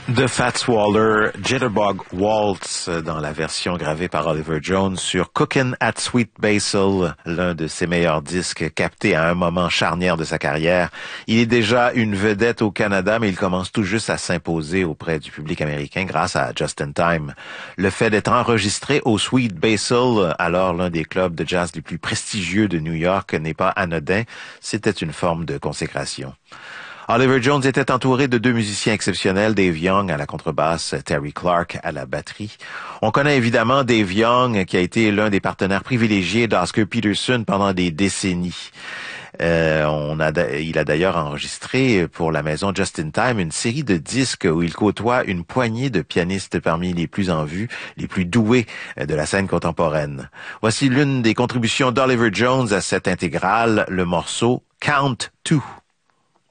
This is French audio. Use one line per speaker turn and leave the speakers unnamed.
de Fats Waller, Jitterbug Waltz dans la version gravée par Oliver Jones sur Cookin' at Sweet Basil, l'un de ses meilleurs disques captés à un moment charnière de sa carrière. Il est déjà une vedette au Canada, mais il commence tout juste à s'imposer auprès du public américain grâce à Just in Time. Le fait d'être enregistré au Sweet Basil, alors l'un des clubs de jazz les plus prestigieux de New York, n'est pas anodin. C'était une forme de consécration. Oliver Jones était entouré de deux musiciens exceptionnels, Dave Young à la contrebasse, Terry Clark à la batterie. On connaît évidemment Dave Young, qui a été l'un des partenaires privilégiés d'Oscar Peterson pendant des décennies. Il a d'ailleurs enregistré pour la maison Just in Time une série de disques où il côtoie une poignée de pianistes parmi les plus en vue, les plus doués de la scène contemporaine. Voici l'une des contributions d'Oliver Jones à cette intégrale, le morceau Count Two.